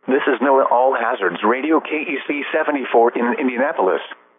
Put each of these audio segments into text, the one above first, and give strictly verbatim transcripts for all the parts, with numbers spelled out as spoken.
This is NOAA All Hazards Radio K E C seventy-four in Indianapolis.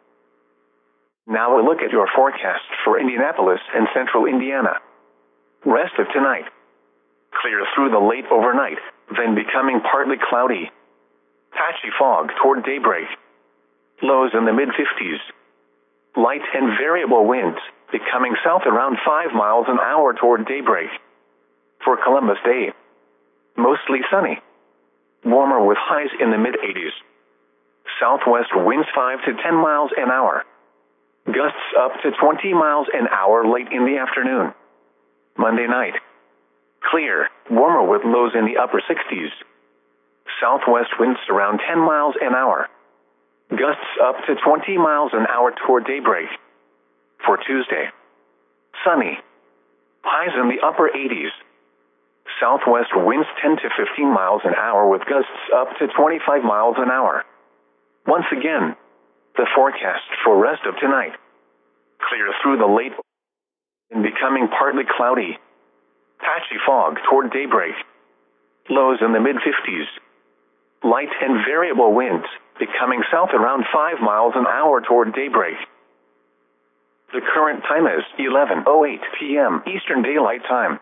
Now a look at your forecast for Indianapolis and central Indiana. Rest of tonight. Clear through the late overnight, then becoming partly cloudy. Patchy fog toward daybreak. Lows in the mid fifties. Light and variable winds, becoming south around five miles an hour toward daybreak. For Columbus Day, mostly sunny. Warmer with highs in the mid eighties. Southwest winds five to ten miles an hour. Gusts up to twenty miles an hour late in the afternoon. Monday night. Clear, warmer with lows in the upper sixties. Southwest winds around ten miles an hour. Gusts up to twenty miles an hour toward daybreak. For Tuesday. Sunny. Highs in the upper eighties. Southwest winds ten to fifteen miles an hour with gusts up to twenty-five miles an hour. Once again, the forecast for rest of tonight. Clear through the late and becoming partly cloudy. Patchy fog toward daybreak. Lows in the mid fifties. Light and variable winds, becoming south around five miles an hour toward daybreak. The current time is eleven oh eight p m Eastern Daylight Time.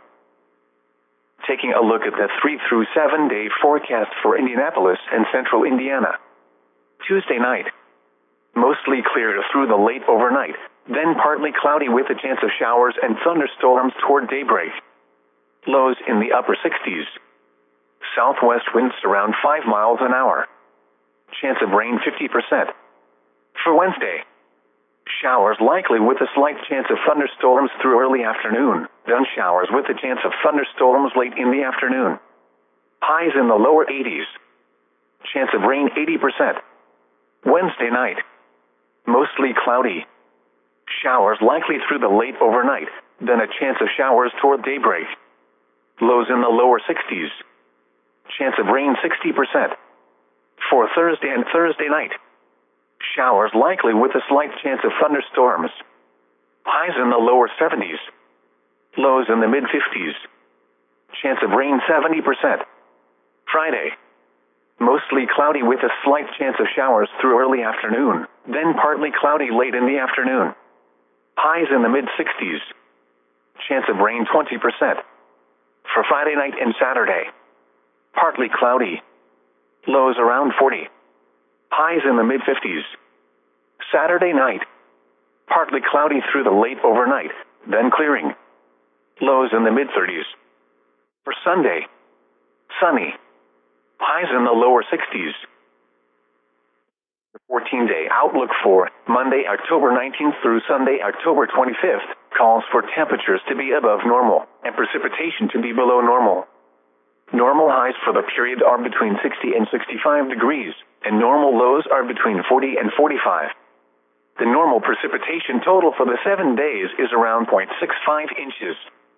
Taking a look at the three through seven day forecast for Indianapolis and central Indiana. Tuesday night. Mostly clear through the late overnight, then partly cloudy with a chance of showers and thunderstorms toward daybreak. Lows in the upper sixties. Southwest winds around five miles an hour. Chance of rain fifty percent. For Wednesday. Showers likely with a slight chance of thunderstorms through early afternoon, then showers with a chance of thunderstorms late in the afternoon. Highs in the lower eighties. Chance of rain eighty percent. Wednesday night. Mostly cloudy. Showers likely through the late overnight, then a chance of showers toward daybreak. Lows in the lower sixties. Chance of rain sixty percent. For Thursday and Thursday night. Showers likely with a slight chance of thunderstorms. Highs in the lower seventies. Lows in the mid fifties. Chance of rain seventy percent. Friday. Mostly cloudy with a slight chance of showers through early afternoon, then partly cloudy late in the afternoon. Highs in the mid sixties. Chance of rain twenty percent. For Friday night and Saturday. Partly cloudy. Lows around forty. Highs in the mid fifties. Saturday night. Partly cloudy through the late overnight, then clearing. Lows in the mid thirties. For Sunday. Sunny. Highs in the lower sixties. The fourteen day outlook for Monday, October nineteenth through Sunday, October twenty-fifth, calls for temperatures to be above normal and precipitation to be below normal. Normal highs for the period are between sixty and sixty-five degrees, and normal lows are between forty and forty-five. The normal precipitation total for the seven days is around zero point six five inches.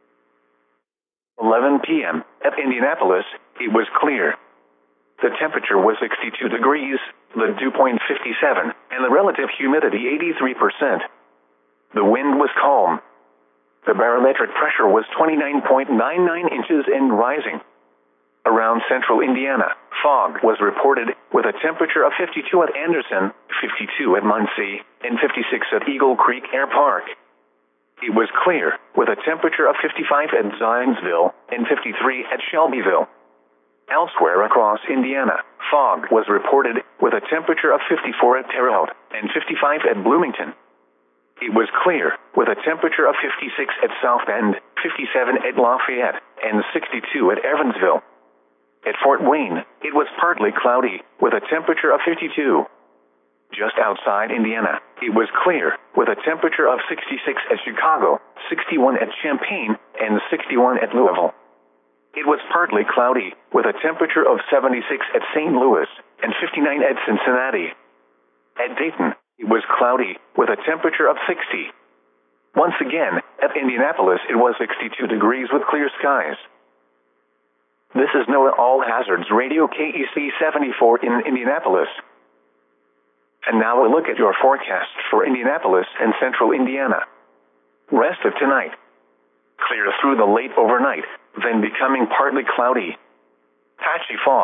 eleven p m at Indianapolis, it was clear. The temperature was sixty-two degrees, the dew point fifty-seven, and the relative humidity eighty-three percent. The wind was calm. The barometric pressure was twenty-nine point nine nine inches and rising. Around central Indiana, fog was reported with a temperature of fifty-two at Anderson, fifty-two at Muncie, and fifty-six at Eagle Creek Air Park. It was clear with a temperature of fifty-five at Zionsville and fifty-three at Shelbyville. Elsewhere across Indiana, fog was reported with a temperature of fifty-four at Terre Haute and fifty-five at Bloomington. It was clear with a temperature of fifty-six at South Bend, fifty-seven at Lafayette, and sixty-two at Evansville. At Fort Wayne, it was partly cloudy, with a temperature of fifty-two. Just outside Indiana, it was clear, with a temperature of sixty-six at Chicago, sixty-one at Champaign, and sixty-one at Louisville. It was partly cloudy, with a temperature of seventy-six at Saint Louis, and fifty-nine at Cincinnati. At Dayton, it was cloudy, with a temperature of sixty. Once again, at Indianapolis it was sixty-two degrees with clear skies. This is NOAA All Hazards Radio K E C seventy-four in Indianapolis. And now a look at your forecast for Indianapolis and central Indiana. Rest of tonight. Clear through the late overnight, then becoming partly cloudy. Patchy fog.